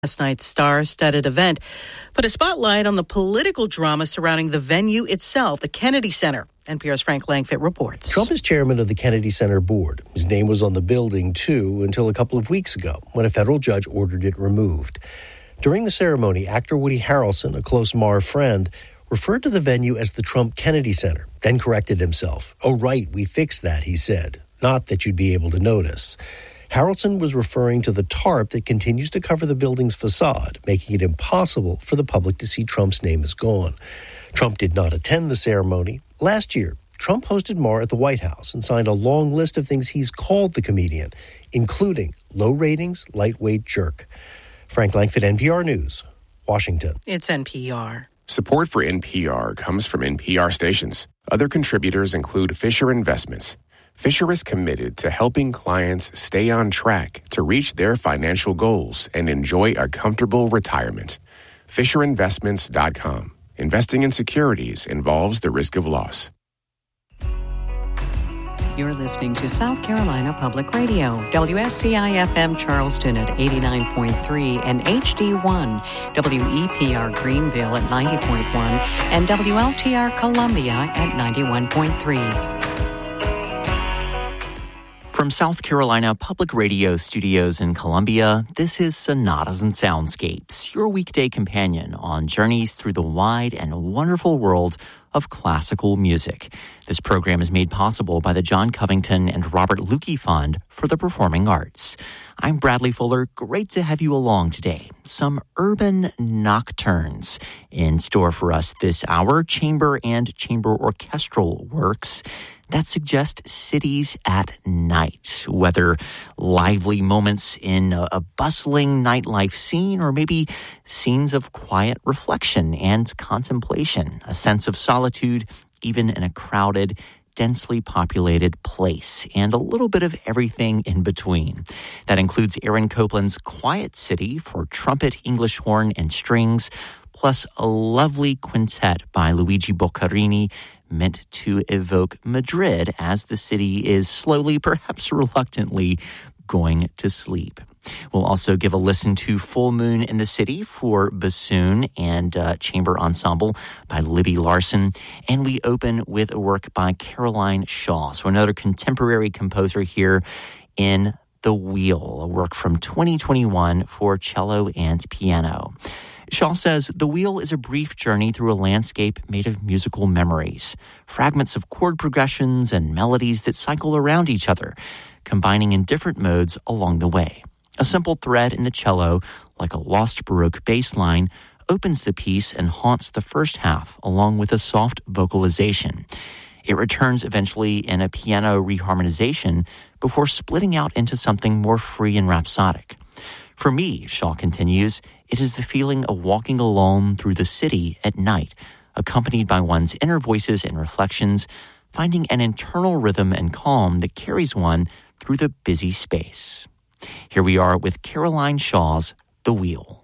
Last night's star-studded event put a spotlight on the political drama surrounding the venue itself, the Kennedy Center. NPR's Frank Langfitt reports. Trump is chairman of the Kennedy Center board. His name was on the building, too, until a couple of weeks ago when a federal judge ordered it removed. During the ceremony, actor Woody Harrelson, a close Marr friend, referred to the venue as the Trump Kennedy Center, then corrected himself. "Oh, right, we fixed that," he said. "Not that you'd be able to notice." Harrelson was referring to the tarp that continues to cover the building's facade, making it impossible for the public to see Trump's name is gone. Trump did not attend the ceremony. Last year, Trump hosted Marr at the White House and signed a long list of things he's called the comedian, including low ratings, lightweight jerk. Frank Langfitt, NPR News, Washington. It's NPR. Support for NPR comes from NPR stations. Other contributors include Fisher Investments. Fisher is committed to helping clients stay on track to reach their financial goals and enjoy a comfortable retirement. FisherInvestments.com. Investing in securities involves the risk of loss. You're listening to South Carolina Public Radio, WSCI-FM Charleston at 89.3 and HD1, WEPR Greenville at 90.1 and WLTR Columbia at 91.3. From South Carolina Public Radio studios in Columbia, this is Sonatas and Soundscapes, your weekday companion on journeys through the wide and wonderful world of classical music. This program is made possible by the John Covington and Robert Lukey Fund for the Performing Arts. I'm Bradley Fuller. Great to have you along today. Some urban nocturnes in store for us this hour, chamber and chamber orchestral works that suggest cities at night, whether lively moments in a bustling nightlife scene or maybe scenes of quiet reflection and contemplation, a sense of solitude, even in a crowded, densely populated place, and a little bit of everything in between. That includes Aaron Copland's Quiet City for trumpet, English horn, and strings, plus a lovely quintet by Luigi Boccarini meant to evoke Madrid as the city is slowly, perhaps reluctantly, going to sleep. We'll also give a listen to Full Moon in the City for bassoon and chamber ensemble by Libby Larson. And we open with a work by Caroline Shaw, so another contemporary composer here in The Wheel, a work from 2021 for cello and piano. Shaw says The Wheel is a brief journey through a landscape made of musical memories, fragments of chord progressions and melodies that cycle around each other, combining in different modes along the way. A simple thread in the cello, like a lost Baroque bass line, opens the piece and haunts the first half, along with a soft vocalization. It returns eventually in a piano reharmonization before splitting out into something more free and rhapsodic. For me, Shaw continues, it is the feeling of walking alone through the city at night, accompanied by one's inner voices and reflections, finding an internal rhythm and calm that carries one through the busy space. Here we are with Caroline Shaw's The Wheel.